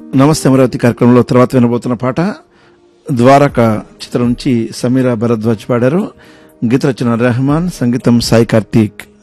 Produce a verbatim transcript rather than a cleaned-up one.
నమస్తే అమరావతి కార్యక్రమంలో తర్వాత వినబోతున్న పాట ద్వారక చిత్రం నుంచి సమీరా భరద్వాజ్ పాడారు. గీత రచన రెహమాన్, సంగీతం సాయి కార్తీక్.